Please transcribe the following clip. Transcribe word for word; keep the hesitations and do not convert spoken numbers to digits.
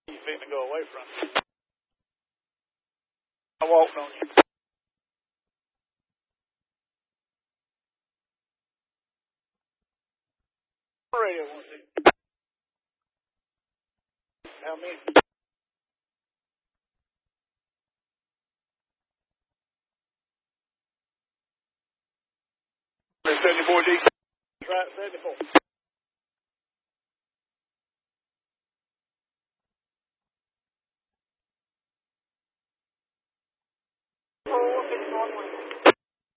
You finna go away from me. I walked on you. Radio one six. How many? seventy-four D. Right, seventy-four. Oh, it's one one.